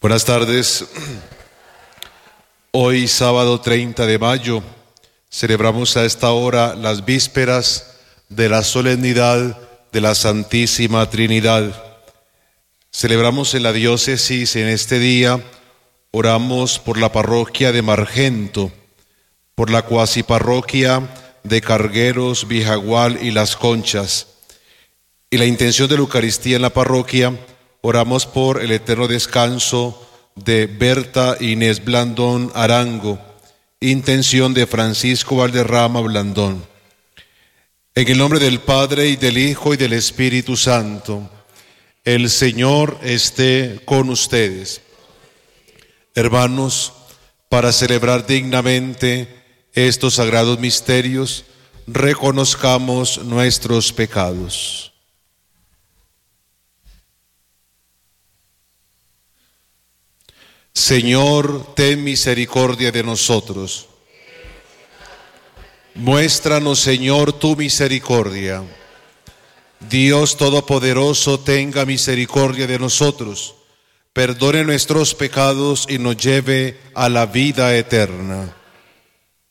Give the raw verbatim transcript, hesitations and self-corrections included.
Buenas tardes. Hoy, sábado treinta de mayo, celebramos a esta hora las vísperas de la solemnidad de la Santísima Trinidad. Celebramos en la diócesis en este día, oramos por la parroquia de Margento, por la cuasiparroquia de Cargueros, Vijagual y Las Conchas. Y la intención de la Eucaristía en la parroquia, oramos por el eterno descanso de Berta Inés Blandón Arango, intención de Francisco Valderrama Blandón. En el nombre del Padre, y del Hijo, y del Espíritu Santo, el Señor esté con ustedes. Hermanos, para celebrar dignamente estos sagrados misterios, reconozcamos nuestros pecados. Señor, ten misericordia de nosotros. Muéstranos, Señor, tu misericordia. Dios Todopoderoso, tenga misericordia de nosotros, perdone nuestros pecados y nos lleve a la vida eterna.